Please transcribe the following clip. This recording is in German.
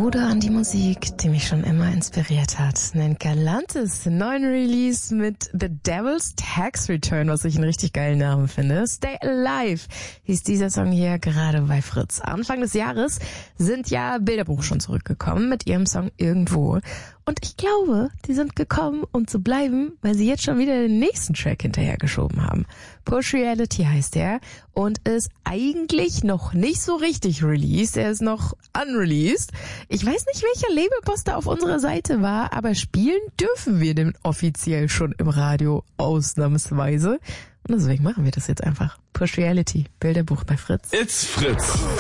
Ode an die Musik, die mich schon immer inspiriert hat. Nennt Galantis neuen Release mit The Devil's Tax Return, was ich einen richtig geilen Namen finde. Stay Alive hieß dieser Song hier gerade bei Fritz. Anfang des Jahres sind ja Bilderbuch schon zurückgekommen mit ihrem Song Irgendwo. Und ich glaube, die sind gekommen, um zu bleiben, weil sie jetzt schon wieder den nächsten Track hinterhergeschoben haben. Push Reality heißt er und ist eigentlich noch nicht so richtig released. Er ist noch unreleased. Ich weiß nicht, welcher Labelboss da auf unserer Seite war, aber spielen dürfen wir den offiziell schon im Radio ausnahmsweise. Und deswegen machen wir das jetzt einfach. Push Reality, Bilderbuch bei Fritz. It's Fritz.